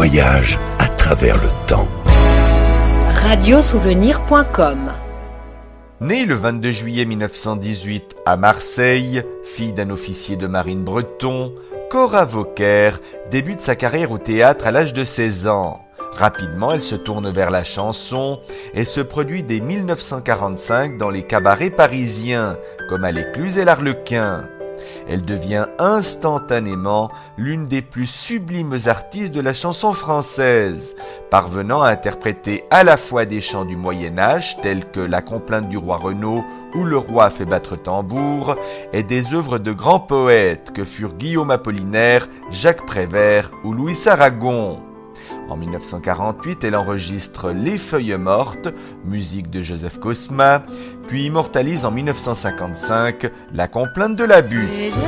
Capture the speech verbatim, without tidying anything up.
voyage à travers le temps. radiosouvenir point com. Née le vingt-deux juillet mille neuf cent dix-huit à Marseille, fille d'un officier de marine breton, Cora Vauquer débute sa carrière au théâtre à l'âge de seize ans. Rapidement, elle se tourne vers la chanson et se produit dès mille neuf cent quarante-cinq dans les cabarets parisiens, comme à l'Écluse et l'Arlequin. Elle devient instantanément l'une des plus sublimes artistes de la chanson française, parvenant à interpréter à la fois des chants du Moyen-Âge tels que La complainte du roi Renaud ou Le roi fait battre tambour, et des œuvres de grands poètes que furent Guillaume Apollinaire, Jacques Prévert ou Louis Aragon. En mille neuf cent quarante-huit, elle enregistre Les Feuilles mortes, musique de Joseph Cosma, puis immortalise en mille neuf cent cinquante-cinq La complainte de l'abus.